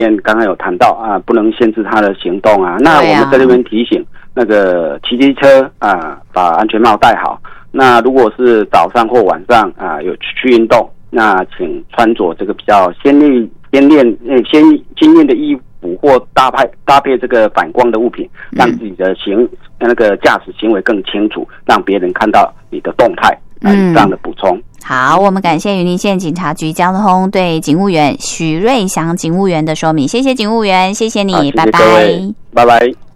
刚刚有谈到啊，不能限制他的行动啊。那我们在这边提醒，那个骑机车啊，把安全帽戴好。那如果是早上或晚上啊有去运动，那请穿着这个比较鲜艳的衣服或搭配这个反光的物品，让自己的那个驾驶行为更清楚，让别人看到你的动态。这样的补充。 好，我们感谢云林县警察局交通队警务员许瑞祥警务员的说明，谢谢警务员，谢谢你， 谢谢各位，拜拜。